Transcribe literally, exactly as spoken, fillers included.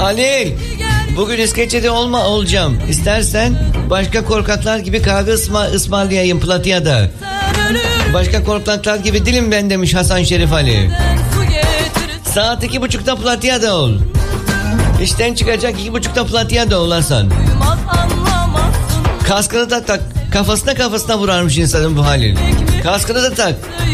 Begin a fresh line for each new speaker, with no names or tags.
Halil, bugün İskeçe'de olma olacağım. İstersen başka korkaklar gibi kahve ısma, ısmarlayayım Platya'da. Başka korkaklar gibi dilim ben demiş Hasan Şerif Ali. Saat iki buçukta Platya'da ol. İşten çıkacak iki buçukta Platya'da ol Hasan. Kaskını da tak. Kafasına kafasına vurarmış insanın bu Halil. Kaskını da tak.